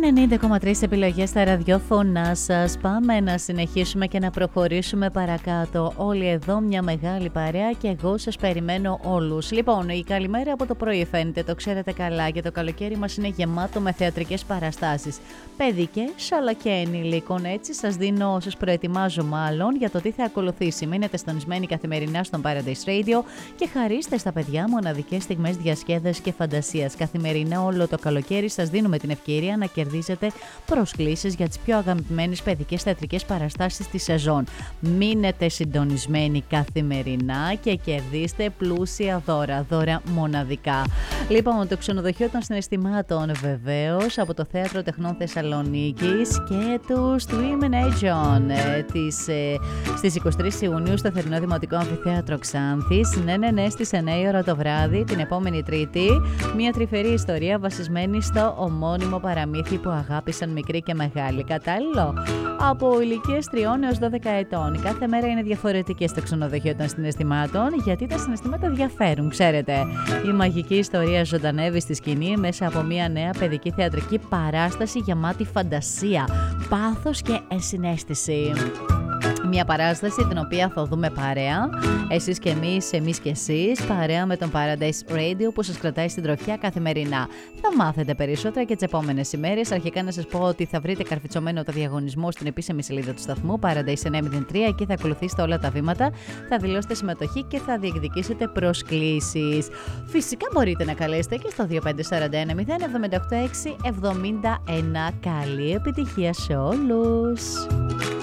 90,3 επιλογές στα ραδιόφωνά σας. Πάμε να συνεχίσουμε και να προχωρήσουμε παρακάτω. Όλοι εδώ μια μεγάλη παρέα και εγώ σας περιμένω όλους. Λοιπόν, η καλημέρα από το πρωί φαίνεται, το ξέρετε καλά, και το καλοκαίρι μας είναι γεμάτο με θεατρικές παραστάσεις. Παιδικές αλλά και ενηλίκων, έτσι σας προετοιμάζω μάλλον για το τι θα ακολουθήσει. Μείνετε στονισμένοι καθημερινά στον Paradise Radio και χαρίστε στα παιδιά μοναδικές στιγμές διασκέδασης και φαντασίας. Καθημερινά όλο το καλοκαίρι σας δίνουμε την ευκαιρία να κερδίζετε προσκλήσεις για τις πιο αγαπημένες παιδικές θεατρικές παραστάσεις της σεζόν. Μείνετε συντονισμένοι καθημερινά και κερδίστε πλούσια δώρα μοναδικά. Λοιπόν, το ξενοδοχείο των συναισθημάτων βεβαίως από το Θέατρο Τεχνών Θεσσαλονίκης και του Stream στις 23 Ιουνίου στο θερινό Δημοτικό Αμφιθέατρο Ξάνθης. Ναι, στις 9 η ώρα το βράδυ την επόμενη Τρίτη. Μια τρυφερή ιστορία βασισμένη στο ομώνυμο παραμύθι που αγάπησαν μικροί και μεγάλοι. Κατάλληλο από ηλικίες 3 έως 12 ετών. Κάθε μέρα είναι διαφορετική στο ξενοδοχείο των συναισθημάτων, γιατί τα συναισθήματα διαφέρουν, ξέρετε. Η μαγική ιστορία ζωντανεύει στη σκηνή μέσα από μια νέα παιδική θεατρική παράσταση γεμάτη φαντασία, πάθος και ενσυναίσθηση. Μια παράσταση την οποία θα δούμε παρέα, εσείς και εμείς και εσείς, παρέα με τον Paradise Radio που σας κρατάει στην τροχιά καθημερινά. Θα μάθετε περισσότερα και τις επόμενες ημέρες. Αρχικά να σας πω ότι θα βρείτε καρφιτσωμένο το διαγωνισμό στην επίσημη σελίδα του σταθμού Paradise 903. Εκεί θα ακολουθήσετε όλα τα βήματα, θα δηλώσετε συμμετοχή και θα διεκδικήσετε προσκλήσεις. Φυσικά μπορείτε να καλέσετε και στο 2541 078 671. Καλή επιτυχία σε όλους!